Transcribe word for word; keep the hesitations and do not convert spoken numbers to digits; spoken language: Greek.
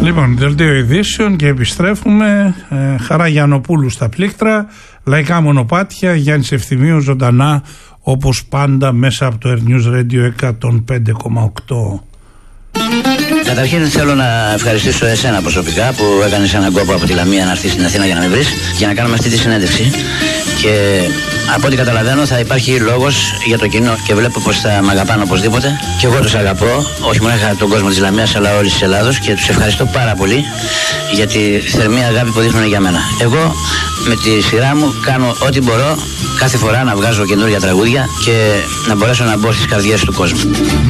Λοιπόν, δελτίο ειδήσεων και επιστρέφουμε. Ε, Χαρά Γιαννοπούλου στα πλήκτρα. Λαϊκά μονοπάτια. Γιάννης Ευθυμίου ζωντανά όπως πάντα μέσα από το Air News Radio εκατόν πέντε κόμμα οκτώ. Καταρχήν θέλω να ευχαριστήσω εσένα προσωπικά που έκανες έναν κόπο από τη Λαμία να έρθεις στην Αθήνα για να με βρεις, για να κάνουμε αυτή τη συνέντευξη. Και από ό,τι καταλαβαίνω θα υπάρχει λόγος για το κοινό και βλέπω πως θα μ' αγαπάνε οπωσδήποτε. Και εγώ τους αγαπώ, όχι μόνο τον κόσμο της Λαμίας αλλά όλης της Ελλάδος, και τους ευχαριστώ πάρα πολύ για τη θερμή αγάπη που δείχνουν για μένα. Εγώ με τη σειρά μου κάνω ό,τι μπορώ κάθε φορά να βγάζω καινούργια τραγούδια και να μπορέσω να μπω στις καρδιές του κόσμου.